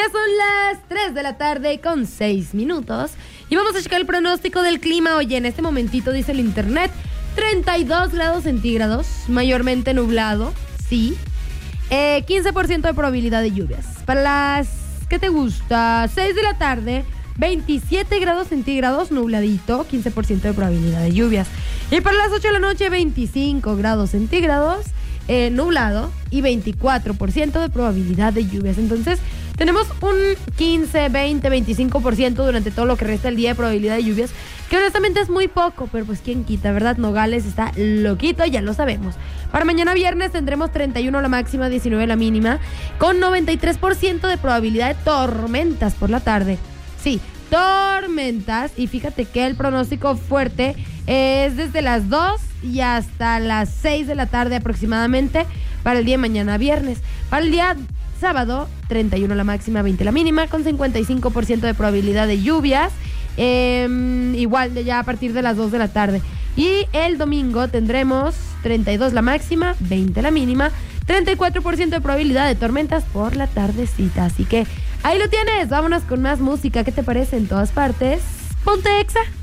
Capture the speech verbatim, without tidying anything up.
Ya son las tres de la tarde con seis minutos y vamos a checar el pronóstico del clima. Oye, en este momentito dice el internet treinta y dos grados centígrados, mayormente nublado, sí. Eh, quince por ciento de probabilidad de lluvias. Para las, ¿qué te gusta? seis de la tarde, veintisiete grados centígrados, nubladito, quince por ciento de probabilidad de lluvias. Y para las ocho de la noche, veinticinco grados centígrados, eh, nublado y veinticuatro por ciento de probabilidad de lluvias. Entonces, tenemos un quince, veinte, veinticinco por ciento durante todo lo que resta el día de probabilidad de lluvias, que honestamente es muy poco, pero pues quién quita, ¿verdad? Nogales está loquito, ya lo sabemos. Para mañana viernes tendremos treinta y uno la máxima, diecinueve la mínima, con noventa y tres por ciento de probabilidad de tormentas por la tarde. Sí, tormentas. Y fíjate que el pronóstico fuerte es desde las dos y hasta las seis de la tarde aproximadamente para el día de mañana viernes. Para el día sábado, treinta y uno la máxima, veinte la mínima, con cincuenta y cinco por ciento de probabilidad de lluvias, eh, igual de ya a partir de las dos de la tarde. Y el domingo tendremos treinta y dos la máxima, veinte la mínima, treinta y cuatro por ciento de probabilidad de tormentas por la tardecita. Así que ahí lo tienes, vámonos con más música. ¿Qué te parece? En todas partes, ponte Exa.